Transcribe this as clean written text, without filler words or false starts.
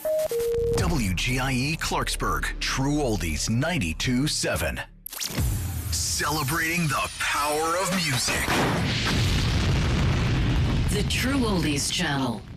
WGIE Clarksburg, True Oldies 92.7. Celebrating the power of music. The True Oldies Channel.